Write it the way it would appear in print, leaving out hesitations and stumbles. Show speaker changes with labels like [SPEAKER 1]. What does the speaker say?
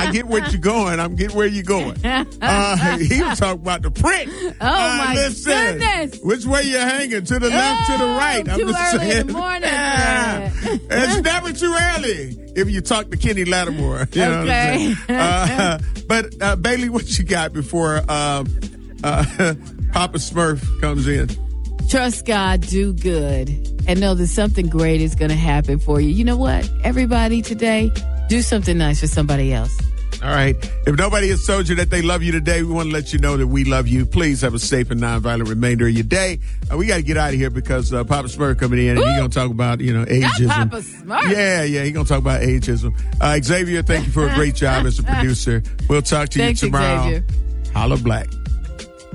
[SPEAKER 1] I get what you're going. I'm getting where you're going. He was talking about the print.
[SPEAKER 2] Oh, my goodness.
[SPEAKER 1] Which way you hanging? To the left, to the right? I'm
[SPEAKER 2] too
[SPEAKER 1] just
[SPEAKER 2] early
[SPEAKER 1] saying.
[SPEAKER 2] in the morning.
[SPEAKER 1] It's never too early if you talk to Kenny Lattimore. You know what I'm saying? But Bailey, what you got before Papa Smurf comes in?
[SPEAKER 2] Trust God, do good, and know that something great is going to happen for you. You know what? Everybody today, do something nice for somebody else.
[SPEAKER 1] All right. If nobody has told you that they love you today, we want to let you know that we love you. Please have a safe and nonviolent remainder of your day. We got to get out of here because Papa Smurf coming in and he's going to talk about, ageism.
[SPEAKER 2] Not Papa Smurf.
[SPEAKER 1] Yeah, he's going to talk about ageism. Xavier, thank you for a great job as a producer. We'll talk to you tomorrow.
[SPEAKER 2] Xavier.
[SPEAKER 1] Holla black.